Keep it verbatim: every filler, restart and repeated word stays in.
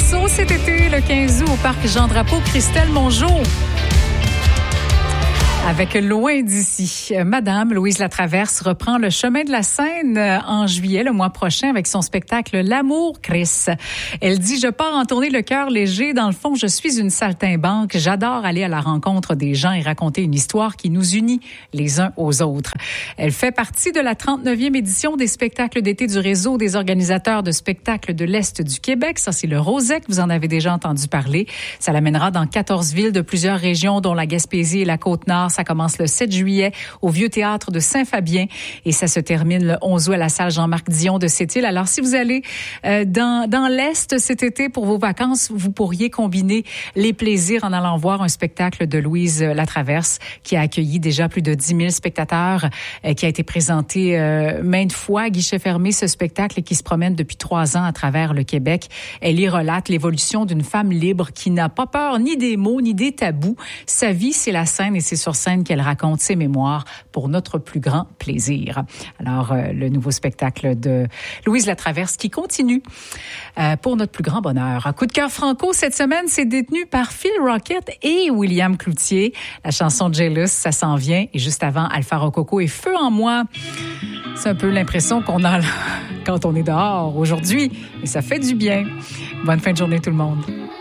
Rousseau cet été, le quinze août, au parc Jean-Drapeau. Christelle Mongeau. Avec Loin d'ici, Madame Louise Latraverse reprend le chemin de la Seine en juillet, le mois prochain, avec son spectacle L'amour, Chris. Elle dit « Je pars en tournée le cœur léger. Dans le fond, je suis une saltimbanque. J'adore aller à la rencontre des gens et raconter une histoire qui nous unit les uns aux autres. » Elle fait partie de la trente-neuvième édition des spectacles d'été du réseau des organisateurs de spectacles de l'Est du Québec. Ça, c'est le Rosec. Vous en avez déjà entendu parler. Ça l'amènera dans quatorze villes de plusieurs régions, dont la Gaspésie et la Côte-Nord. Ça commence le sept juillet au Vieux Théâtre de Saint-Fabien et ça se termine le onze août à la salle Jean-Marc Dion de Sept-Îles. Alors, si vous allez euh, dans, dans l'Est cet été pour vos vacances, vous pourriez combiner les plaisirs en allant voir un spectacle de Louise Latraverse qui a accueilli déjà plus de dix mille spectateurs, euh, qui a été présenté euh, maintes fois à guichet fermé, ce spectacle qui se promène depuis trois ans à travers le Québec. Elle y relate l'évolution d'une femme libre qui n'a pas peur ni des mots ni des tabous. Sa vie, c'est la scène et c'est sur scène qu'elle raconte ses mémoires pour notre plus grand plaisir. Alors, euh, le nouveau spectacle de Louise Latraverse qui continue euh, pour notre plus grand bonheur. Un coup de cœur franco cette semaine, c'est détenu par Phil Rocket et William Cloutier. La chanson Jealous, ça s'en vient. Et juste avant, Alpha Rococo et Feu en moi. C'est un peu l'impression qu'on a quand on est dehors aujourd'hui. Et ça fait du bien. Bonne fin de journée tout le monde.